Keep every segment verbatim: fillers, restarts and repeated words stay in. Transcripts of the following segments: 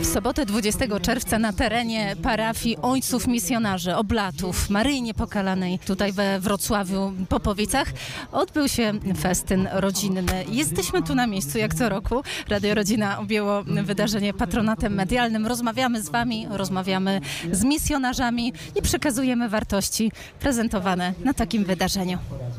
sobotę dwudziestego czerwca na terenie parafii Ojców Misjonarzy Oblatów Maryi Niepokalanej tutaj we Wrocławiu, Popowicach, odbył się festyn rodzinny. Jesteśmy tu na miejscu jak co roku. Radio Rodzina objęło wydarzenie patronatem medialnym. Rozmawiamy z Wami, rozmawiamy z misjonarzami i przekazujemy wartości prezentowane na takim wydarzeniu.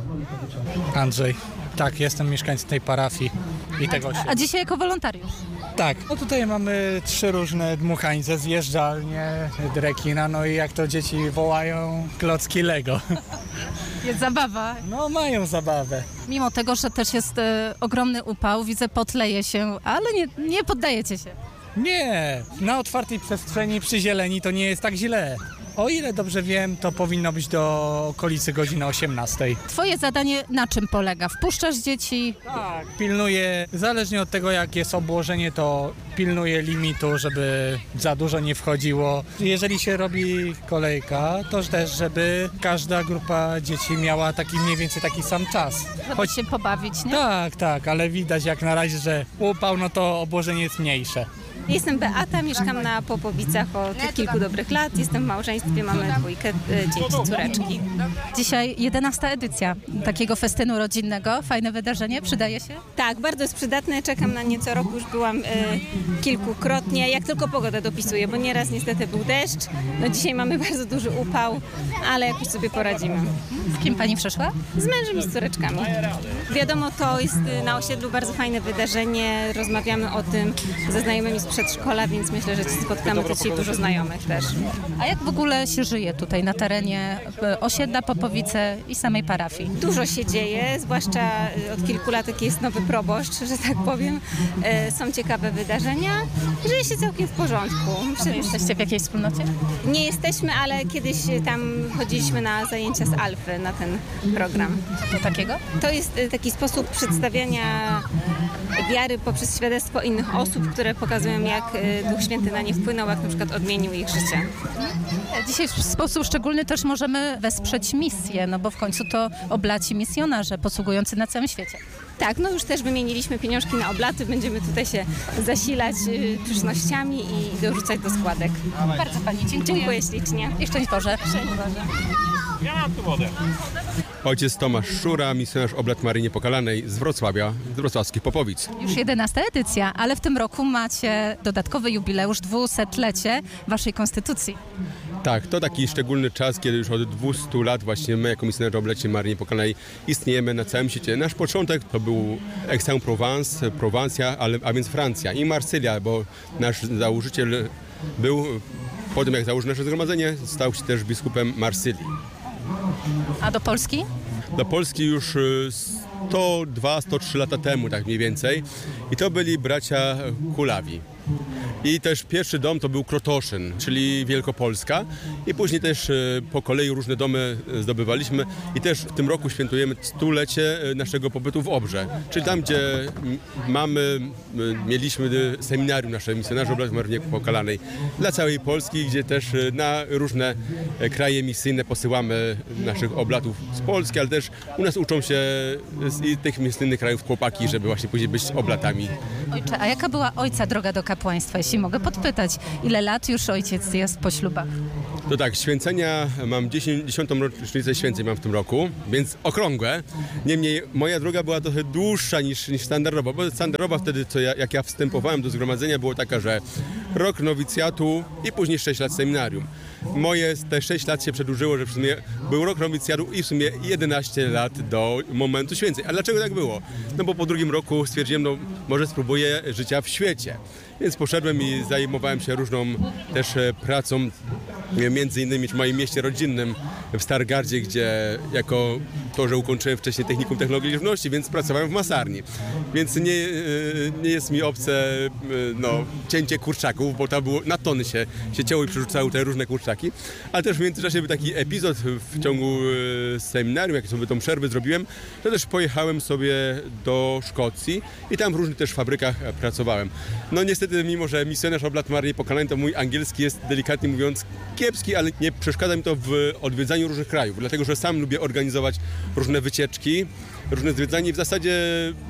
Andrzej. Tak, jestem mieszkańcem tej parafii i tego się. A dzisiaj jako wolontariusz? Tak, no tutaj mamy trzy różne dmuchańce, zjeżdżalnie, drekina, no i jak to dzieci wołają, klocki Lego. Jest zabawa. No mają zabawę. Mimo tego, że też jest e, ogromny upał, widzę, potleje się, ale nie, nie poddajecie się. Nie, na otwartej przestrzeni przy zieleni to nie jest tak źle. O ile dobrze wiem, to powinno być do okolicy godziny osiemnastej. Twoje zadanie na czym polega? Wpuszczasz dzieci? Tak, pilnuję, zależnie od tego jak jest obłożenie, to pilnuję limitu, żeby za dużo nie wchodziło. Jeżeli się robi kolejka, to też, żeby każda grupa dzieci miała taki mniej więcej taki sam czas. Żeby Choć... się pobawić, nie? Tak, tak, ale widać jak na razie, że upał, no to obłożenie jest mniejsze. Jestem Beata, mieszkam na Popowicach od kilku dobrych lat. Jestem w małżeństwie, mamy dwójkę e, dzieci, córeczki. Dzisiaj jedenasta edycja takiego festynu rodzinnego. Fajne wydarzenie, przydaje się? Tak, bardzo jest przydatne. Czekam na nie co roku, już byłam e, kilkukrotnie, jak tylko pogoda dopisuje, bo nieraz niestety był deszcz. No dzisiaj mamy bardzo duży upał, ale jakoś sobie poradzimy. Z kim pani przyszła? Z mężem i z córeczkami. Wiadomo, to jest na osiedlu bardzo fajne wydarzenie. Rozmawiamy o tym ze znajomymi z przedszkola, więc myślę, że spotkamy tu dzisiaj dużo znajomych też. A jak w ogóle się żyje tutaj na terenie osiedla Popowice i samej parafii? Dużo się dzieje, zwłaszcza od kilku lat jest nowy proboszcz, że tak powiem. Są ciekawe wydarzenia. Żyje się całkiem w porządku. Myślę, jesteście w jakiejś wspólnocie? Nie jesteśmy, ale kiedyś tam chodziliśmy na zajęcia z Alfy, na ten program. Co to takiego? To jest taki sposób przedstawiania wiary poprzez świadectwo innych osób, które pokazują, jak Duch Święty na nie wpłynął, jak na przykład odmienił ich życie. Dzisiaj w sposób szczególny też możemy wesprzeć misję, no bo w końcu to oblaci misjonarze posługujący na całym świecie. Tak, no już też wymieniliśmy pieniążki na oblaty, będziemy tutaj się zasilać pysznościami i dorzucać do składek. Bardzo Pani dziękuję. Dziękuję ślicznie. I szczęść Boże. Szczęść Boże. Ja mam tu wodę. Ojciec Tomasz Szura, misjonarz Oblat Maryi Niepokalanej z Wrocławia, z wrocławskich Popowic. Już jedenasta edycja, ale w tym roku macie dodatkowy jubileusz, dwusetlecie Waszej konstytucji. Tak, to taki szczególny czas, kiedy już od dwustu lat właśnie my jako misjonarze Oblacie Maryi Niepokalanej istniejemy na całym świecie. Nasz początek to był Aix-en-Provence, Prowancja, ale, a więc Francja i Marsylia, bo nasz założyciel był, po tym jak założył nasze zgromadzenie, stał się też biskupem Marsylii. A do Polski? Do Polski już sto dwa sto trzy lata temu, tak mniej więcej. I to byli bracia Kulawi. I też pierwszy dom to był Krotoszyn, czyli Wielkopolska. I później też po kolei różne domy zdobywaliśmy. I też w tym roku świętujemy stulecie naszego pobytu w Obrze. Czyli tam, gdzie mamy, mieliśmy seminarium nasze misjonarzy Oblat Maryi Niepokalanej dla całej Polski, gdzie też na różne kraje misyjne posyłamy naszych oblatów z Polski, ale też u nas uczą się z tych misyjnych krajów chłopaki, żeby właśnie później być oblatami. Ojcze, a jaka była ojca droga do kapłaństwa, jeśli mogę podpytać? Ile lat już ojciec jest po ślubach? To tak, święcenia mam dziesiątą rocznicę święceń mam w tym roku, więc okrągłe. Niemniej moja droga była trochę dłuższa niż, niż standardowa, bo standardowa wtedy, co ja, jak ja wstępowałem do zgromadzenia, było taka, że rok nowicjatu i później sześć lat seminarium. Moje te sześć lat się przedłużyło, że w sumie był rok nowicjatu i w sumie jedenaście lat do momentu święceń. A dlaczego tak było? No bo po drugim roku stwierdziłem, no może spróbuję życia w świecie. Więc poszedłem i zajmowałem się różną też pracą, między innymi w moim mieście rodzinnym w Stargardzie, gdzie jako to, że ukończyłem wcześniej technikum technologii żywności, więc pracowałem w masarni. Więc nie, nie jest mi obce no, cięcie kurczaków, bo tam było, na tony się, się cięło i przerzucały te różne kurczaki. Ale też w międzyczasie był taki epizod w ciągu seminarium, jak sobie tą przerwę zrobiłem, to też pojechałem sobie do Szkocji i tam w różnych też fabrykach pracowałem. No niestety, mimo że misjonarz Oblat Maryi Niepokalanej, to mój angielski jest delikatnie mówiąc kiepski, ale nie przeszkadza mi to w odwiedzaniu różnych krajów, dlatego że sam lubię organizować różne wycieczki, różne zwiedzanie i w zasadzie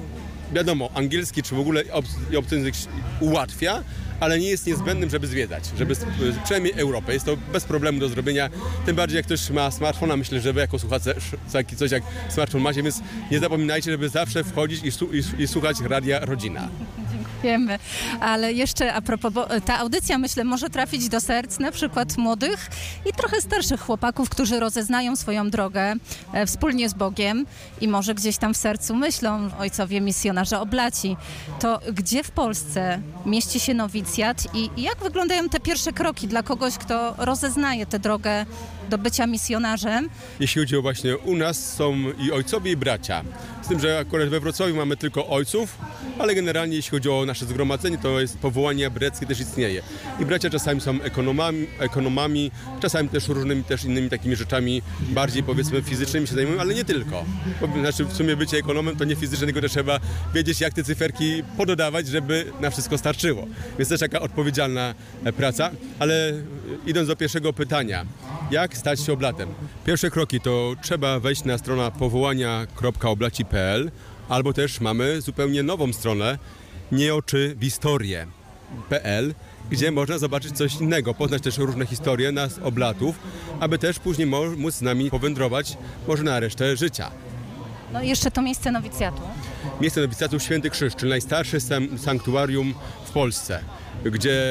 wiadomo, angielski czy w ogóle obcy, obcy język ułatwia, ale nie jest niezbędnym, żeby zwiedzać, żeby przynajmniej Europę. Jest to bez problemu do zrobienia, tym bardziej jak ktoś ma smartfona, myślę, że wy jako słuchacze taki coś jak smartfon macie, więc nie zapominajcie, żeby zawsze wchodzić i, i, i słuchać Radia Rodzina. Wiemy, ale jeszcze a propos, bo ta audycja, myślę, może trafić do serc na przykład młodych i trochę starszych chłopaków, którzy rozeznają swoją drogę e, wspólnie z Bogiem i może gdzieś tam w sercu myślą ojcowie misjonarze oblaci. To gdzie w Polsce mieści się nowicjat i, i jak wyglądają te pierwsze kroki dla kogoś, kto rozeznaje tę drogę do bycia misjonarzem? Jeśli chodzi o właśnie u nas są i ojcowie i bracia. Z tym, że akurat we Wrocławiu mamy tylko ojców, ale generalnie jeśli chodzi o nasze zgromadzenie, to jest powołanie breckie też istnieje. I bracia czasami są ekonomami, ekonomami czasami też różnymi też innymi takimi rzeczami bardziej powiedzmy fizycznymi się zajmują, ale nie tylko. Znaczy w sumie bycie ekonomem to nie fizyczne, tylko też trzeba wiedzieć jak te cyferki pododawać, żeby na wszystko starczyło. Więc też taka odpowiedzialna praca, ale idąc do pierwszego pytania, jak stać się oblatem? Pierwsze kroki to trzeba wejść na stronę powołania kropka oblaci kropka p l albo też mamy zupełnie nową stronę nieoczywistorie kropka p l, gdzie można zobaczyć coś innego, poznać też różne historie nas oblatów, aby też później móc z nami powędrować może na resztę życia. No i jeszcze to miejsce nowicjatu. Miejsce nowicjatu Święty Krzyż, czyli najstarsze sanktuarium w Polsce, gdzie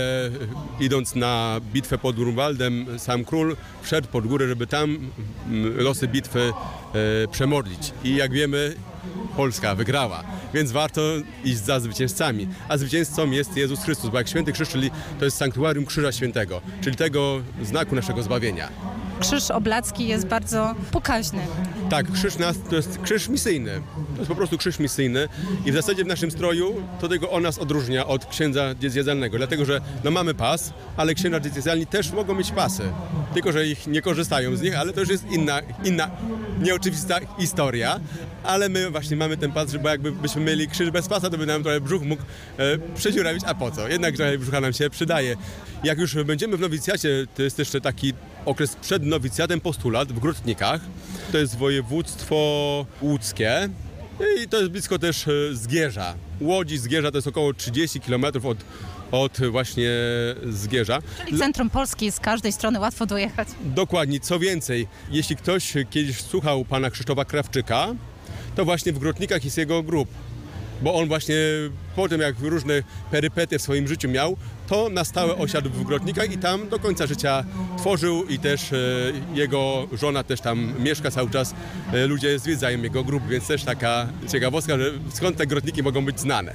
idąc na bitwę pod Grunwaldem sam król wszedł pod górę, żeby tam losy bitwy e, przemodlić. I jak wiemy, Polska wygrała, więc warto iść za zwycięzcami. A zwycięzcą jest Jezus Chrystus, bo jak Święty Krzyż, czyli to jest sanktuarium Krzyża Świętego, czyli tego znaku naszego zbawienia. Krzyż oblacki jest bardzo pokaźny. Tak, krzyż nas, to jest krzyż misyjny. To jest po prostu krzyż misyjny i w zasadzie w naszym stroju to tego on nas odróżnia od księdza diecezjalnego, dlatego że no mamy pas, ale księża diecezjalni też mogą mieć pasy, tylko że ich nie korzystają z nich, ale to już jest inna, inna nieoczywista historia, ale my właśnie mamy ten pas, bo jakbyśmy mieli krzyż bez pasa, to by nam trochę brzuch mógł e, przedziurawić, a po co? Jednak trochę brzucha nam się przydaje. Jak już będziemy w nowicjacie, to jest jeszcze taki okres przed nowicjatem postulat w Grotnikach. To jest województwo łódzkie i to jest blisko też Zgierza. Łodzi, Zgierza to jest około trzydzieści kilometrów od, od właśnie Zgierza. Czyli centrum Polski, z każdej strony łatwo dojechać. Dokładnie, co więcej, jeśli ktoś kiedyś słuchał pana Krzysztofa Krawczyka, to właśnie w Grotnikach jest jego grób. Bo on właśnie po tym, jak różne perypetie w swoim życiu miał, to na stałe osiadł w Grotnikach i tam do końca życia tworzył i też e, jego żona też tam mieszka cały czas. E, ludzie zwiedzają jego grób, więc też taka ciekawostka, że skąd te Grotniki mogą być znane.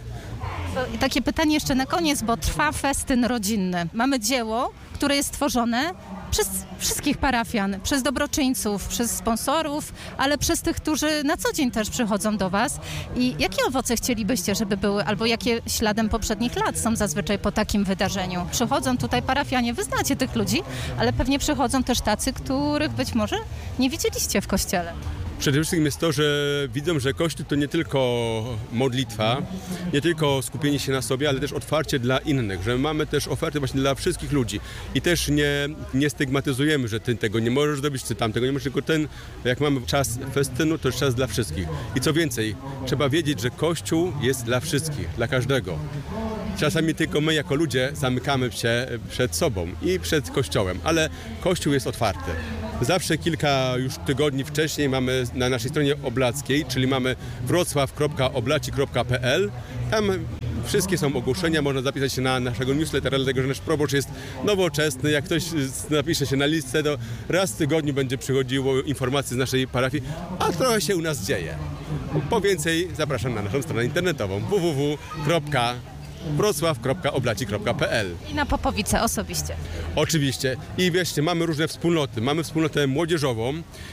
I takie pytanie jeszcze na koniec, bo trwa festyn rodzinny. Mamy dzieło, które jest tworzone przez wszystkich parafian, przez dobroczyńców, przez sponsorów, ale przez tych, którzy na co dzień też przychodzą do Was. I jakie owoce chcielibyście, żeby były, albo jakie śladem poprzednich lat są zazwyczaj po takim wydarzeniu? Przychodzą tutaj parafianie, wy znacie tych ludzi, ale pewnie przychodzą też tacy, których być może nie widzieliście w kościele. Przede wszystkim jest to, że widzą, że Kościół to nie tylko modlitwa, nie tylko skupienie się na sobie, ale też otwarcie dla innych, że mamy też ofertę właśnie dla wszystkich ludzi i też nie, nie stygmatyzujemy, że ty tego nie możesz zrobić, czy tam tego nie możesz, tylko ten, jak mamy czas festynu, to jest czas dla wszystkich. I co więcej, trzeba wiedzieć, że Kościół jest dla wszystkich, dla każdego. Czasami tylko my jako ludzie zamykamy się przed sobą i przed Kościołem, ale Kościół jest otwarty. Zawsze kilka już tygodni wcześniej mamy na naszej stronie oblackiej, czyli mamy wrocław kropka oblaci kropka p l. Tam wszystkie są ogłoszenia, można zapisać się na naszego newslettera, dlatego że nasz proboszcz jest nowoczesny. Jak ktoś napisze się na listę, to raz w tygodniu będzie przychodziło informacje z naszej parafii, a trochę się u nas dzieje. Po więcej zapraszam na naszą stronę internetową w w w kropka wrocław kropka oblaci kropka p l. I na Popowicę osobiście. Oczywiście. I wiecie, mamy różne wspólnoty. Mamy wspólnotę młodzieżową,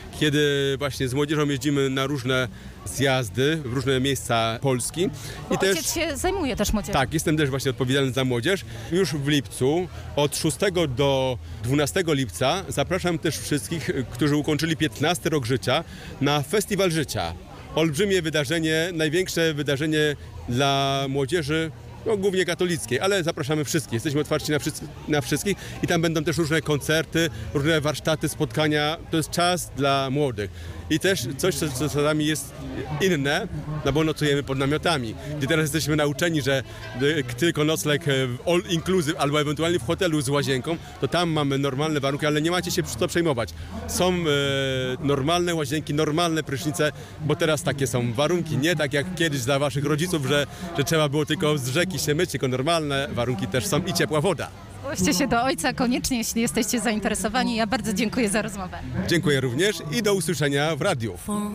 kiedy właśnie z młodzieżą jeździmy na różne zjazdy w różne miejsca Polski. Bo I też ojciec się zajmuje też młodzieżą. tak, jestem też właśnie odpowiedzialny za młodzież. Już w lipcu, od szóstego do dwunastego lipca zapraszam też wszystkich, którzy ukończyli piętnasty rok życia na Festiwal Życia. Olbrzymie wydarzenie, największe wydarzenie dla młodzieży no, głównie katolickiej, ale zapraszamy wszystkich. Jesteśmy otwarci na, wszyscy, na wszystkich i tam będą też różne koncerty, różne warsztaty, spotkania. To jest czas dla młodych. I też coś, co czasami jest inne, no bo nocujemy pod namiotami. Gdzie teraz jesteśmy nauczeni, że tylko nocleg all inclusive albo ewentualnie w hotelu z łazienką, to tam mamy normalne warunki, ale nie macie się co przejmować. Są e, normalne łazienki, normalne prysznice, bo teraz takie są warunki, nie tak jak kiedyś dla waszych rodziców, że, że trzeba było tylko z rzeki się myć, tylko normalne warunki też są i ciepła woda. Zgłoście się do ojca koniecznie, jeśli jesteście zainteresowani. Ja bardzo dziękuję za rozmowę. Dziękuję również i do usłyszenia w radiu.